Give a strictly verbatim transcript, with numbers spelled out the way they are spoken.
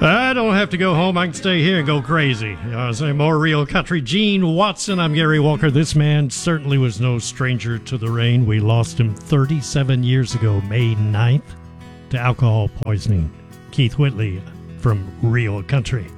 I don't have to go home. I can stay here and go crazy. You know, I say more real country. Gene Watson, I'm Gary Walker. This man certainly was no stranger to the rain. We lost him thirty-seven years ago, May ninth, to alcohol poisoning. Keith Whitley from Real Country.